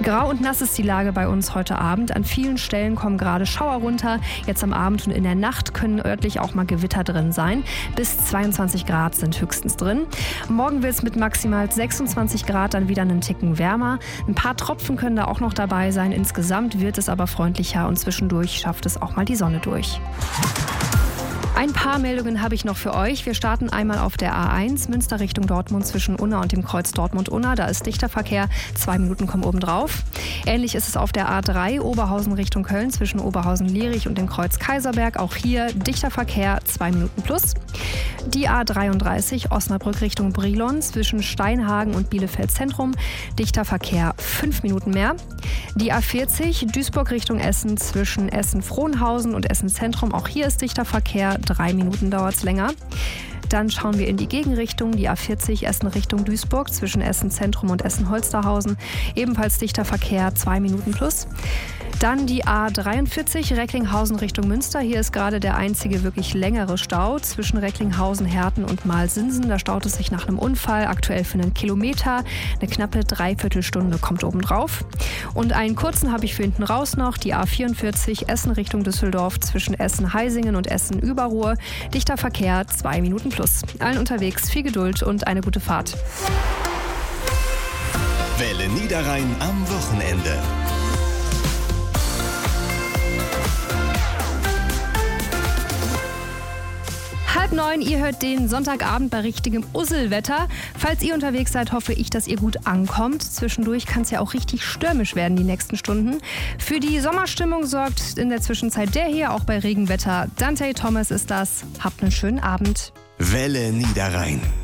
Grau und nass ist die Lage bei uns heute Abend. An vielen Stellen kommen gerade Schauer runter. Jetzt am Abend und in der Nacht können örtlich auch mal Gewitter drin sein. Bis 22 Grad sind höchstens drin. Morgen wird es mit maximal 26 Grad dann wieder einen Ticken wärmer. Ein paar Tropfen können da auch noch dabei sein. Insgesamt wird es aber freundlicher und zwischendurch schafft es auch mal die Sonne durch. Ein paar Meldungen habe ich noch für euch. Wir starten einmal auf der A1 Münster Richtung Dortmund zwischen Unna und dem Kreuz Dortmund-Unna. Da ist dichter Verkehr, 2 Minuten kommen oben drauf. Ähnlich ist es auf der A3 Oberhausen Richtung Köln zwischen Oberhausen-Lierich und dem Kreuz Kaiserberg. Auch hier dichter Verkehr, 2 Minuten plus. Die A33 Osnabrück Richtung Brilon zwischen Steinhagen und Bielefeld Zentrum. Dichter Verkehr, 5 Minuten mehr. Die A40 Duisburg Richtung Essen zwischen Essen-Frohnhausen und Essen Zentrum. Auch hier ist dichter Verkehr, 3 Minuten dauert es länger. Dann schauen wir in die Gegenrichtung, die A40 Essen Richtung Duisburg zwischen Essen Zentrum und Essen Holsterhausen. Ebenfalls dichter Verkehr, 2 Minuten plus. Dann die A43 Recklinghausen Richtung Münster. Hier ist gerade der einzige wirklich längere Stau zwischen Recklinghausen, Herten und Malsinsen. Da staut es sich nach einem Unfall, aktuell für einen Kilometer. Eine knappe Dreiviertelstunde kommt oben drauf. Und einen kurzen habe ich für hinten raus noch. Die A44 Essen Richtung Düsseldorf zwischen Essen-Heisingen und Essen-Überruhr. Dichter Verkehr, 2 Minuten plus. Allen unterwegs viel Geduld und eine gute Fahrt. Welle Niederrhein am Wochenende. 8:30, ihr hört den Sonntagabend bei richtigem Usselwetter. Falls ihr unterwegs seid, hoffe ich, dass ihr gut ankommt. Zwischendurch kann es ja auch richtig stürmisch werden die nächsten Stunden. Für die Sommerstimmung sorgt in der Zwischenzeit der hier, auch bei Regenwetter. Dante Thomas ist das. Habt einen schönen Abend. Welle Niederrhein.